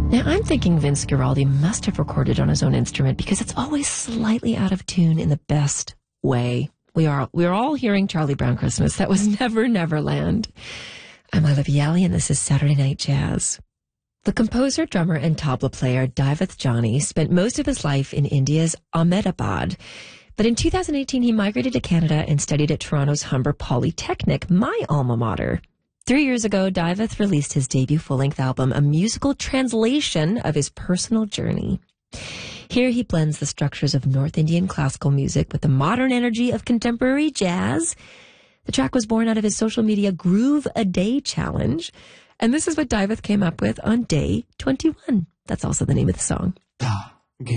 Now, I'm thinking Vince Guaraldi must have recorded on his own instrument because it's always slightly out of tune in the best way. We are all hearing Charlie Brown Christmas. That was Never Neverland. I'm Olivia Yali, and this is Saturday Night Jazz. The composer, drummer, and tabla player Daivith Johnny spent most of his life in India's Ahmedabad. But in 2018, he migrated to Canada and studied at Toronto's Humber Polytechnic, my alma mater. 3 years ago, Daivith released his debut full-length album, a musical translation of his personal journey. Here he blends the structures of North Indian classical music with the modern energy of contemporary jazz. The track was born out of his social media Groove a Day challenge. And this is what Daivith came up with on day 21. That's also the name of the song.